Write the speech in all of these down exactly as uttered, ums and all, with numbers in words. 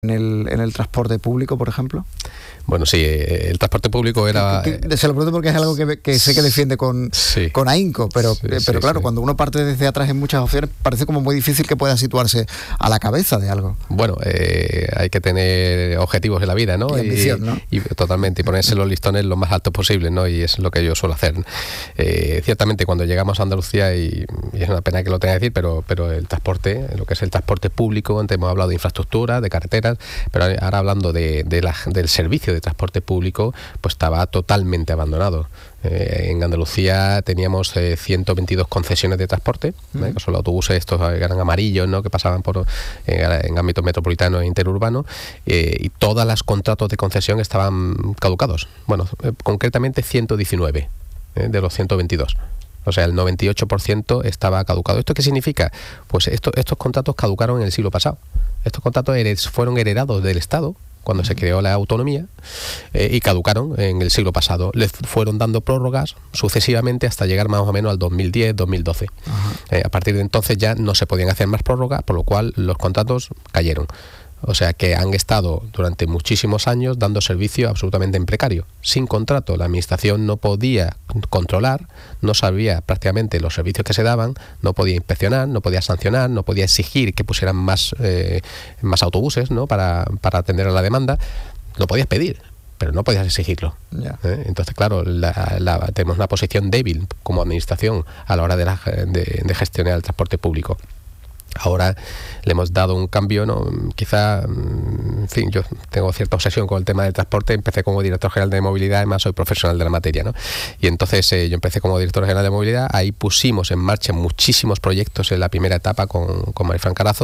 en el, en el transporte público, por ejemplo? Bueno, sí, el transporte público era... Que, que, se lo pregunto porque es algo que, que sé que defiende con, sí. con ahínco, pero, sí, pero sí, claro, sí. cuando uno parte desde atrás en muchas opciones, parece como muy difícil que pueda situarse a la cabeza de algo. Bueno, eh, hay que tener objetivos en la vida, ¿no? Y ambición, ¿no? Y, y totalmente, y ponerse los listones lo más altos posible, ¿no? Y es lo que yo suelo hacer. Eh, ciertamente, cuando llegamos a Andalucía, y, y es una pena que lo tenga que decir, pero, pero el transporte, lo que es el transporte público, antes hemos hablado de infraestructura, de carreteras, pero ahora hablando de, de la, del servicio de transporte público, pues estaba totalmente abandonado. Eh, en Andalucía teníamos eh, ciento veintidós concesiones de transporte, uh-huh. ¿eh? que son los autobuses estos que eran amarillos, ¿no? que pasaban por eh, en ámbito metropolitano e interurbano, eh, y todas las contratos de concesión estaban caducados. Bueno, eh, concretamente ciento diecinueve eh, de los ciento veintidós. O sea, el noventa y ocho por ciento estaba caducado. ¿Esto qué significa? Pues esto, estos contratos caducaron en el siglo pasado. Estos contratos hered, fueron heredados del Estado cuando se creó la autonomía, eh, y caducaron en el siglo pasado. Les fueron dando prórrogas sucesivamente hasta llegar más o menos al dos mil diez, dos mil doce. Eh, a partir de entonces ya no se podían hacer más prórrogas, por lo cual los contratos cayeron. O sea que han estado durante muchísimos años dando servicio absolutamente en precario, sin contrato. La administración no podía controlar, no sabía prácticamente los servicios que se daban, no podía inspeccionar, no podía sancionar, no podía exigir que pusieran más, eh, más autobuses, ¿no? para, para atender a la demanda. Lo podías pedir, pero no podías exigirlo. Yeah. ¿Eh? Entonces, claro, la, la, tenemos una posición débil como administración a la hora de, la, de, de gestionar el transporte público. Ahora le hemos dado un cambio, ¿no? Quizá, en fin, yo tengo cierta obsesión con el tema del transporte. Empecé como director general de movilidad, además soy profesional de la materia, ¿no? Y entonces eh, yo empecé como director general de movilidad. Ahí pusimos en marcha muchísimos proyectos en la primera etapa con, con Marifran Carazo,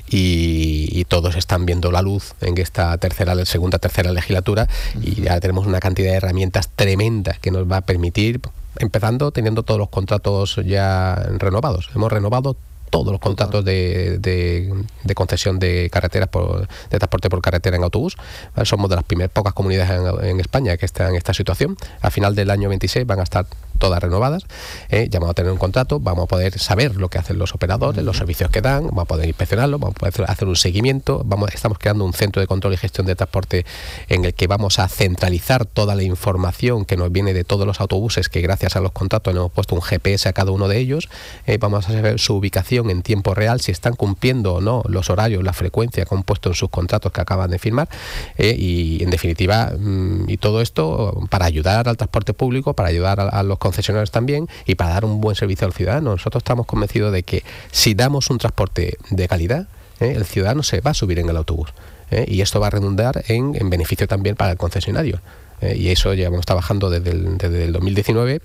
y, y todos están viendo la luz en esta tercera, segunda, tercera legislatura, y ya tenemos una cantidad de herramientas tremendas que nos va a permitir, empezando teniendo todos los contratos ya renovados. Hemos renovado todos los contratos de, de, de concesión de carreteras por, de transporte por carretera en autobús. ¿Vale? Somos de las primeras pocas comunidades en, en España que están en esta situación. A final del año veintiséis van a estar todas renovadas. Eh, ya vamos a tener un contrato, vamos a poder saber lo que hacen los operadores, uh-huh. los servicios que dan, vamos a poder inspeccionarlo, vamos a poder hacer un seguimiento. Vamos, estamos creando un centro de control y gestión de transporte en el que vamos a centralizar toda la información que nos viene de todos los autobuses, que gracias a los contratos hemos puesto un G P S a cada uno de ellos. Eh, vamos a saber su ubicación en tiempo real, si están cumpliendo o no los horarios, la frecuencia que han puesto en sus contratos que acaban de firmar, eh, y en definitiva, mmm, y todo esto para ayudar al transporte público, para ayudar a, a los concesionarios también, y para dar un buen servicio al ciudadano. Nosotros estamos convencidos de que si damos un transporte de calidad, eh, el ciudadano se va a subir en el autobús, eh, y esto va a redundar en, en beneficio también para el concesionario, eh, y eso llevamos trabajando desde el, desde el dos mil diecinueve.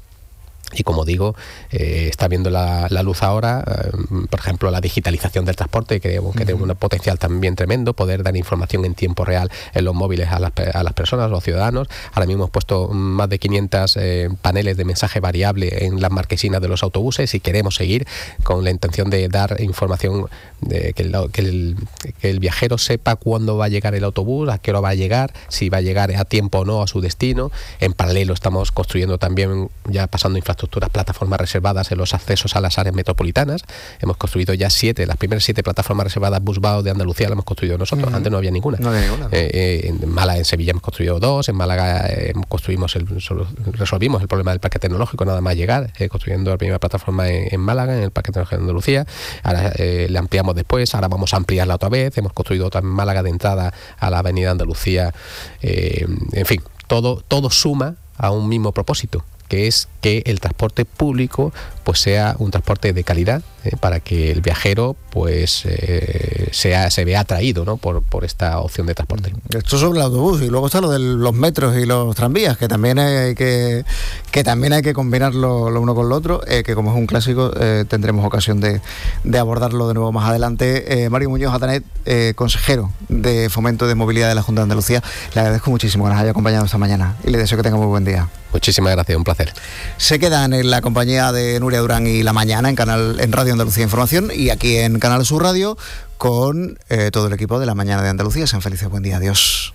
Y como digo, eh, está viendo la, la luz ahora, eh, por ejemplo, la digitalización del transporte, que creemos que uh-huh. tiene un potencial también tremendo, poder dar información en tiempo real en los móviles a las, a las personas, a los ciudadanos. Ahora mismo hemos puesto más de quinientos eh, paneles de mensaje variable en las marquesinas de los autobuses, y queremos seguir con la intención de dar información, de que, el, que, el, que el viajero sepa cuándo va a llegar el autobús, a qué hora va a llegar, si va a llegar a tiempo o no a su destino. En paralelo estamos construyendo también, ya pasando infraestructuras, plataformas reservadas en los accesos a las áreas metropolitanas. Hemos construido ya siete, las primeras siete plataformas reservadas Busbao de Andalucía las hemos construido nosotros. Uh-huh. Antes no había ninguna. No había ninguna. Eh, eh, en Málaga, en Sevilla hemos construido dos, en Málaga eh, construimos el, resolvimos el problema del parque tecnológico nada más llegar, eh, construyendo la primera plataforma en, en Málaga, en el parque tecnológico de Andalucía. Ahora eh, le ampliamos después, ahora vamos a ampliarla otra vez. Hemos construido otra en Málaga de entrada a la avenida Andalucía. Eh, en fin, todo, todo suma a un mismo propósito, que es que el transporte público pues sea un transporte de calidad, eh, para que el viajero pues eh, sea se vea atraído, ¿no? por, por esta opción de transporte. Esto sobre el autobús, y luego está lo de los metros y los tranvías, que también hay que que también hay que combinarlo lo uno con lo otro, eh, que como es un clásico, eh, tendremos ocasión de, de abordarlo de nuevo más adelante. eh, Mario Muñoz Atanet, eh, consejero de Fomento de Movilidad de la Junta de Andalucía, le agradezco muchísimo que nos haya acompañado esta mañana y le deseo que tenga muy buen día. Muchísimas gracias, un placer. Se quedan en la compañía de Nuria Durán y La Mañana en canal en Radio Andalucía Información, y aquí en Canal Sur Radio con eh, todo el equipo de La Mañana de Andalucía. Sean felices, buen día, adiós.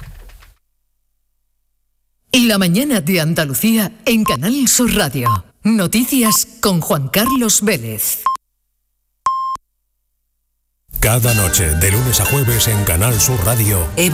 Y La Mañana de Andalucía en Canal Sur Radio. Noticias con Juan Carlos Vélez. Cada noche, de lunes a jueves en Canal Sur Radio.